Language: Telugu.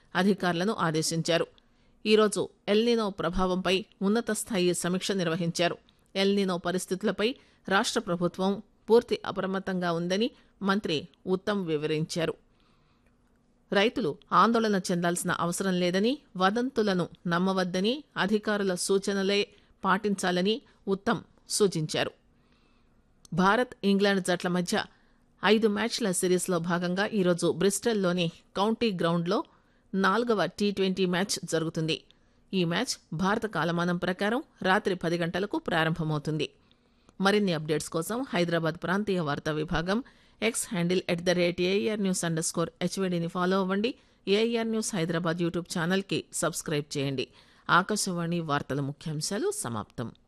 అధికారులను ఆదేశించారు. ఈరోజు ఎల్నినో ప్రభావంపై ఉన్నత స్థాయి సమీక్ష నిర్వహించారు. ఎల్నినో పరిస్థితులపై రాష్ట్ర ప్రభుత్వం పూర్తి అప్రమత్తంగా ఉందని మంత్రి ఉత్తమ్ వివరించారు. రైతులు ఆందోళన చెందాల్సిన అవసరం లేదని, వదంతులను నమ్మవద్దని, అధికారుల సూచనలే పాటించాలని ఉత్తమ్ సూచించారు. భారత్, ఇంగ్లాండ్ జట్ల మధ్య 5 మ్యాచ్ల సిరీస్లో భాగంగా ఈరోజు బ్రిస్టల్లోని కౌంటీ గ్రౌండ్లో 4వ టీ20 మ్యాచ్ జరుగుతుంది. ఈ మ్యాచ్ భారత కాలమానం ప్రకారం రాత్రి 10 గంటలకు ప్రారంభమవుతుంది. మరిన్ని అప్డేట్స్ కోసం హైదరాబాద్ ప్రాంతీయ వార్తా విభాగం ఎక్స్ హ్యాండిల్ @AIRnews_HVDని ఫాలో అవ్వండి. ఏఐఆర్ న్యూస్ హైదరాబాద్ యూట్యూబ్ ఛానల్కి సబ్స్క్రైబ్ చేయండి. ఆకాశవాణి వార్తల ముఖ్యాంశాలు సమాప్తం.